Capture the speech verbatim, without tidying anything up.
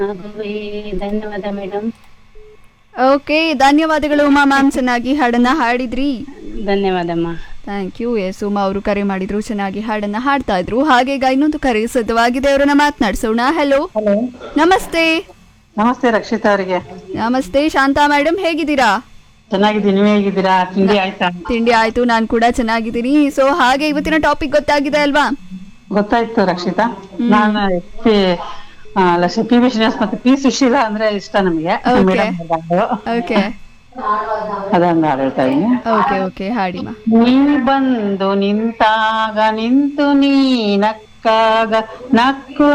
ಹಾಗಾಗಿ ಧನ್ಯವಾದ madam. Okay, ಧನ್ಯವಾದಗಳು ಉಮಾ ಮ್ಯಾಮ್, ಚೆನ್ನಾಗಿ ಹಾಡನ್ನ ಹಾಡಿದ್ರಿ. ಧನ್ಯವಾದಮ್ಮ. Thank you. ಎಸ್, ಉಮಾ ಅವರು ಕರೆ ಮಾಡಿದ್ರು, ಚೆನ್ನಾಗಿ ಹಾಡನ್ನ ಹಾಡ್ತಾ ಇದ್ರು. ಹಾಗೆ ಈಗ ಇನ್ನೊಂದು ಕರೆ ಸಿದ್ಧವಾಗಿದೆ, ಅವರನ್ನ ಮಾತನಾಡಿಸೋಣ. ಹಲೋ, ಹಲೋ, ನಮಸ್ತೆ. ನಮಸ್ತೆ ರಕ್ಷಿತಾ ಅವರಿಗೆ. ನಮಸ್ತೆ ಶಾಂತಾ ಮೇಡಮ್, ಹೇಗಿದ್ದೀರಾ? ಚೆನ್ನಾಗಿದ್ದೀನಿ, ನೀವ್ ಹೇಗಿದ್ದೀರಾ? ತಿಂಡಿ ಆಯ್ತಾ? ತಿಂಡಿ ಆಯ್ತು, ನಾನು ಕೂಡ ಚೆನ್ನಾಗಿದ್ದೀನಿ. ಸೊ ಹಾಗೆ ಇವತ್ತಿನ ಟಾಪಿಕ್ ಗೊತ್ತಾಗಿದೆ ಅಲ್ವಾ? ಗೊತ್ತಾಯ್ತು ರಕ್ಷಿತಾ. ನಾನು ಪಿ ಅಲ್ಲ ಪಿ ವಿ ಶ್ರೀನಿವಾಸ್ ಮತ್ತೆ ಪಿ ಸುಶೀಲಾ ಅಂದ್ರೆ ಇಷ್ಟ ನಮಗೆ. Okay. ಮೇಡಮ್ ಓಕೆ ಅದೊಂದು ಹಾಡು ಹೇಳ್ತಾ ಇದೀನಿ. Okay okay ಹಾಡಿಮ. ನೀ ಬಂದು ನಿಂತಾಗ ನಿಂತು ನೀ ನಕ್ಕಾಗ ನಕ್ಕು